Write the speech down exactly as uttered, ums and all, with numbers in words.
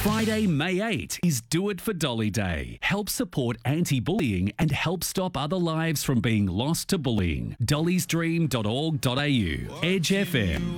Friday, May eighth is Do It for Dolly Day. Help support anti-bullying and help stop other lives from being lost to bullying. dollys dream dot org dot a u. Edge F M.